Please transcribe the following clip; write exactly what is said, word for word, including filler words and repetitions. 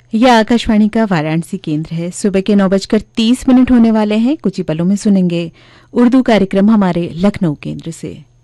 यह आकाशवाणी का वाराणसी केंद्र है। सुबह के नौ बजकर तीस मिनट होने वाले हैं। कुछ ही पलों में सुनेंगे उर्दू कार्यक्रम हमारे लखनऊ केंद्र से।